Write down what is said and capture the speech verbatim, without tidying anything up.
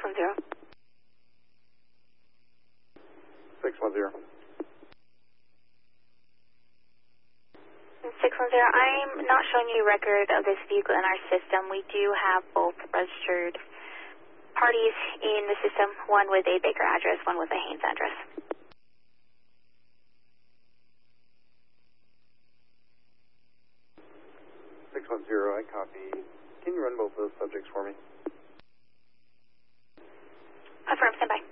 one zero. six one zero. six one zero, I'm not showing you record of this vehicle in our system. We do have both registered parties in the system, one with a Baker address, one with a Haynes address. six one zero, I copy. Can you run both those subjects for me? Affirm, stand by.